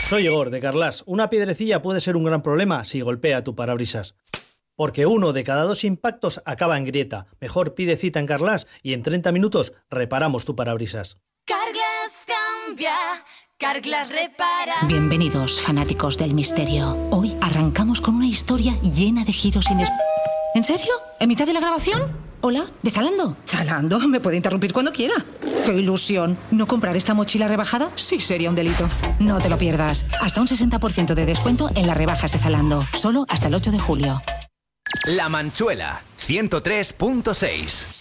Soy Igor, de Carglass. Una piedrecilla puede ser un gran problema si golpea tu parabrisas. Porque 1 de cada 2 impactos acaba en grieta. Mejor pide cita en Carglass y en 30 minutos reparamos tu parabrisas. Carglass cambia, Carglass repara. Bienvenidos, fanáticos del misterio. Hoy arrancamos con una historia llena de giros ¿En serio? ¿En mitad de la grabación? Hola, ¿de Zalando? Zalando, me puede interrumpir cuando quiera. ¡Qué ilusión! ¿No comprar esta mochila rebajada? Sí, sería un delito. No te lo pierdas. Hasta un 60% de descuento en las rebajas de Zalando. Solo hasta el 8 de julio. La Manchuela, 103.6.